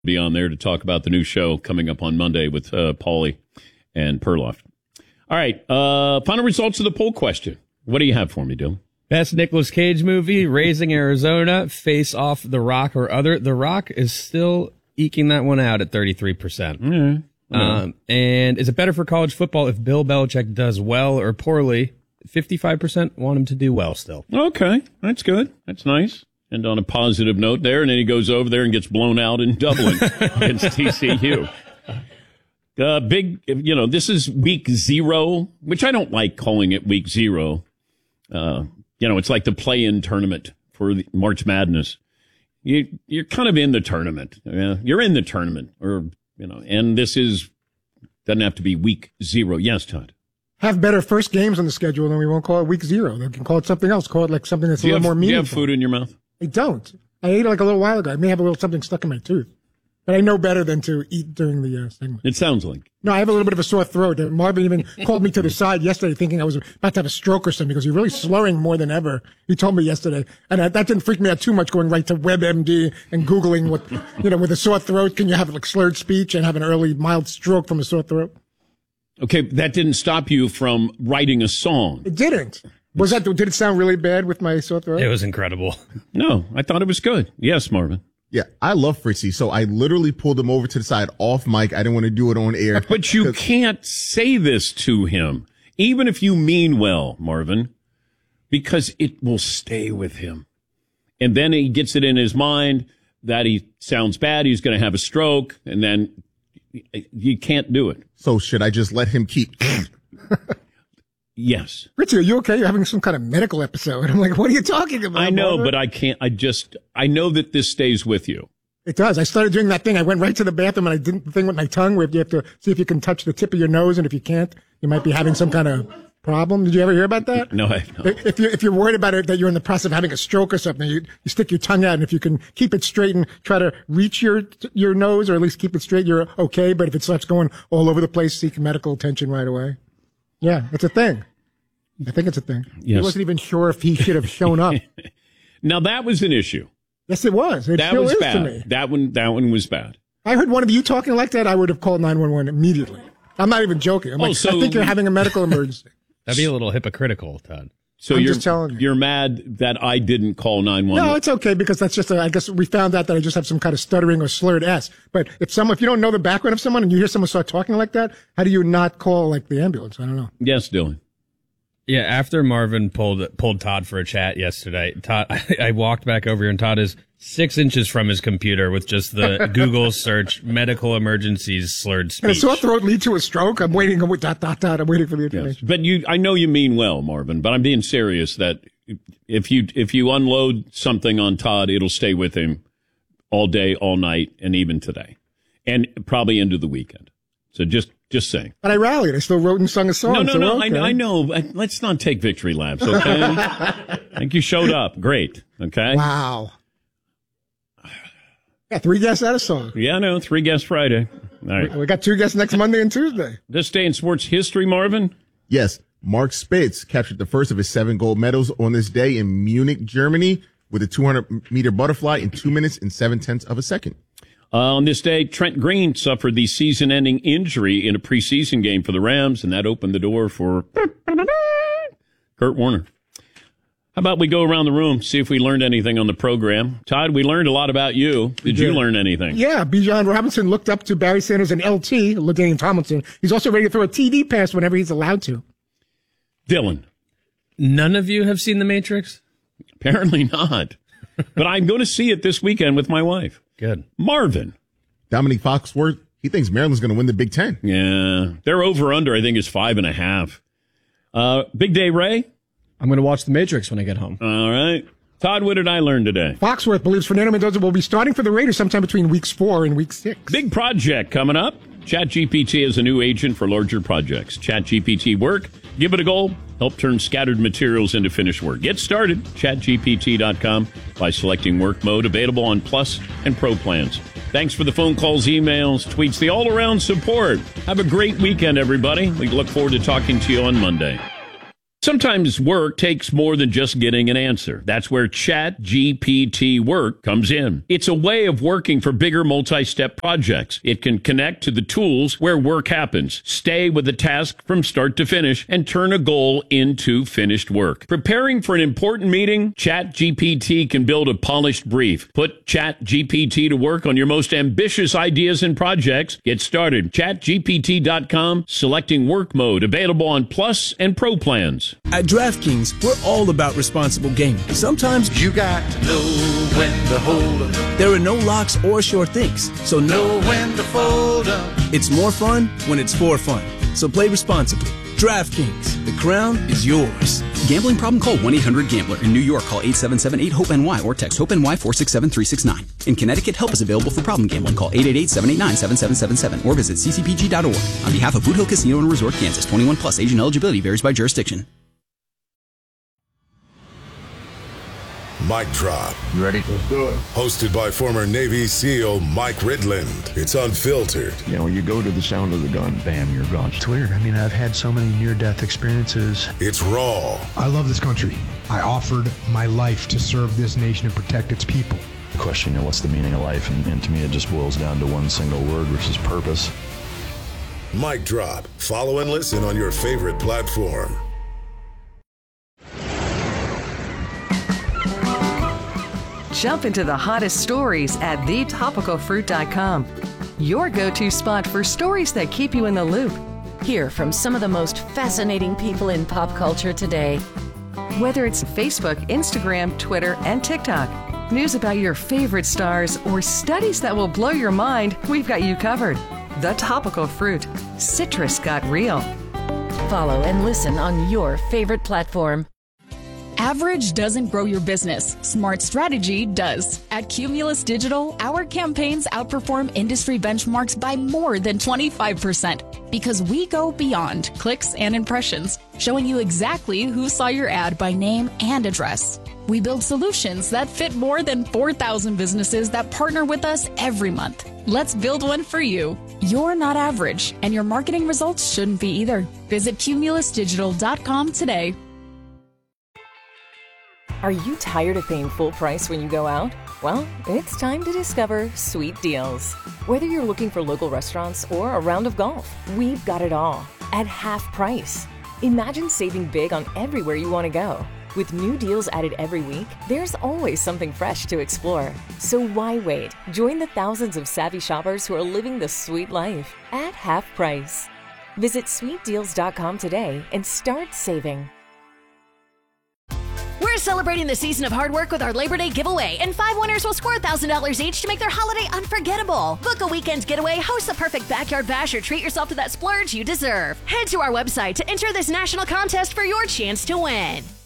Be on there to talk about the new show coming up on Monday with Paulie and Perloff. All right, final results of the poll question. What do you have for me, Dylan? Best Nicolas Cage movie, Raising Arizona, Face Off, The Rock, or Other. The Rock is still eking that one out at 33%. Mm-hmm. And is it better for college football if Bill Belichick does well or poorly? 55% want him to do well still. Okay, that's good. That's nice. And on a positive note there, and then he goes over there and gets blown out in Dublin against TCU. This is week 0, which I don't like calling it week 0. It's like the play-in tournament for the March Madness. You're kind of in the tournament. You're in the tournament, and this doesn't have to be week 0. Yes, Todd. Have better first games on the schedule, then we won't call it week 0. They can call it something else. Call it like something that's a little more meaningful. Do you have food in your mouth? I don't. I ate it like a little while ago. I may have a little something stuck in my tooth. But I know better than to eat during the segment. It sounds like. No, I have a little bit of a sore throat. Marvin even called me to the side yesterday thinking I was about to have a stroke or something because you're really slurring more than ever. He told me yesterday. And that didn't freak me out too much going right to WebMD and Googling with a sore throat, can you have like slurred speech and have an early mild stroke from a sore throat? Okay, that didn't stop you from writing a song. It didn't. Did it sound really bad with my sore throat? It was incredible. No, I thought it was good. Yes, Marvin. Yeah, I love Fritzy, so I literally pulled him over to the side off mic. I didn't want to do it on air. But you can't say this to him, even if you mean well, Marvin, because it will stay with him. And then he gets it in his mind that he sounds bad, he's going to have a stroke, and then you can't do it. So should I just let him keep... Yes. Richie, are you okay? You're having some kind of medical episode. I'm like, what are you talking about? I know, Marvin? but I can't. I know that this stays with you. It does. I started doing that thing. I went right to the bathroom and I did the thing with my tongue where you have to see if you can touch the tip of your nose. And if you can't, you might be having some kind of problem. Did you ever hear about that? No, I have not. If you're worried about it, that you're in the process of having a stroke or something, you stick your tongue out. And if you can keep it straight and try to reach your nose or at least keep it straight, you're okay. But if it starts going all over the place, seek medical attention right away. Yeah, it's a thing. I think it's a thing. Yes. He wasn't even sure if he should have shown up. Now that was an issue. Yes, it was. That still was is bad. To me. That one was bad. I heard one of you talking like that. I would have called 911 immediately. I'm not even joking. I think you're having a medical emergency. That'd be a little hypocritical, Todd. So I'm just telling you. You're mad that I didn't call 911? No, it's okay because that's just I guess we found out that I just have some kind of stuttering or slurred S. But if you don't know the background of someone and you hear someone start talking like that, how do you not call like the ambulance? I don't know. Yes, Dylan. Yeah, after Marvin pulled Todd for a chat yesterday, Todd, I walked back over here and Todd is 6 inches from his computer with just the Google search medical emergencies slurred speech. And a sore throat lead to a stroke? I'm waiting. I'm waiting for the information. Yes. But I know you mean well, Marvin, but I'm being serious that if you unload something on Todd, it'll stay with him all day, all night, and even today. And probably into the weekend. So just saying. But I rallied. I still wrote and sung a song. No. Okay. I know. Let's not take victory laps, okay? I think you showed up. Great. Okay? Wow. Yeah, 3 guests at a song. Yeah, I know. 3 guests Friday. All right. We got 2 guests next Monday and Tuesday. This day in sports history, Marvin? Yes. Mark Spitz captured the first of his 7 gold medals on this day in Munich, Germany, with a 200-meter butterfly in 2 minutes and 7/10 of a second. On this day, Trent Green suffered the season-ending injury in a preseason game for the Rams, and that opened the door for Kurt Warner. How about we go around the room, see if we learned anything on the program? Todd, we learned a lot about you. Did you learn anything? Yeah, Bijan Robinson looked up to Barry Sanders and LT, LaDainian Tomlinson. He's also ready to throw a TD pass whenever he's allowed to. Dylan. None of you have seen The Matrix? Apparently not. But I'm going to see it this weekend with my wife. Good. Marvin. Dominique Foxworth, he thinks Maryland's going to win the Big Ten. Yeah. Their over-under, I think, is 5.5. Big Day Ray? I'm going to watch The Matrix when I get home. All right. Todd, what did I learn today? Foxworth believes Fernando Mendoza will be starting for the Raiders sometime between weeks 4 and week 6. Big project coming up. ChatGPT is a new agent for larger projects. ChatGPT work. Give it a go. Help turn scattered materials into finished work. Get started. ChatGPT.com by selecting work mode. Available on Plus and Pro plans. Thanks for the phone calls, emails, tweets, the all-around support. Have a great weekend, everybody. We look forward to talking to you on Monday. Sometimes work takes more than just getting an answer. That's where ChatGPT Work comes in. It's a way of working for bigger multi-step projects. It can connect to the tools where work happens, stay with the task from start to finish, and turn a goal into finished work. Preparing for an important meeting? ChatGPT can build a polished brief. Put ChatGPT to work on your most ambitious ideas and projects. Get started. ChatGPT.com, selecting work mode, available on Plus and Pro plans. At DraftKings, we're all about responsible gaming. Sometimes you got to know when to hold 'em. There are no locks or sure things, so know when to fold 'em. It's more fun when it's for fun. So play responsibly. DraftKings, the crown is yours. Gambling problem? Call 1-800-GAMBLER. In New York, call 877-8-HOPE-NY or text HOPE-NY 467-369. In Connecticut, help is available for problem gambling. Call 888-789-7777 or visit ccpg.org. On behalf of Boot Hill Casino and Resort, Kansas, 21 plus, age and eligibility varies by jurisdiction. Mic Drop. You ready? Let's do it. Hosted by former Navy SEAL Mike Ridland. It's unfiltered. You know, you go to the sound of the gun, bam, you're gone. It's weird. I mean, I've had so many near-death experiences. It's raw. I love this country. I offered my life to serve this nation and protect its people. The question, what's the meaning of life? And to me, it just boils down to one single word, which is purpose. Mic Drop. Follow and listen on your favorite platform. Jump into the hottest stories at thetopicalfruit.com. Your go-to spot for stories that keep you in the loop. Hear from some of the most fascinating people in pop culture today. Whether it's Facebook, Instagram, Twitter, and TikTok, news about your favorite stars, or studies that will blow your mind, we've got you covered. The Topical Fruit. Citrus got real. Follow and listen on your favorite platform. Average doesn't grow your business. Smart strategy does. At Cumulus Digital, our campaigns outperform industry benchmarks by more than 25% because we go beyond clicks and impressions, showing you exactly who saw your ad by name and address. We build solutions that fit more than 4,000 businesses that partner with us every month. Let's build one for you. You're not average, and your marketing results shouldn't be either. Visit cumulusdigital.com today. Are you tired of paying full price when you go out? Well, it's time to discover Sweet Deals. Whether you're looking for local restaurants or a round of golf, we've got it all at half price. Imagine saving big on everywhere you want to go. With new deals added every week, there's always something fresh to explore. So why wait? Join the thousands of savvy shoppers who are living the sweet life at half price. Visit sweetdeals.com today and start saving. We're celebrating the season of hard work with our Labor Day giveaway, and 5 winners will score $1,000 each to make their holiday unforgettable. Book a weekend getaway, host a perfect backyard bash, or treat yourself to that splurge you deserve. Head to our website to enter this national contest for your chance to win.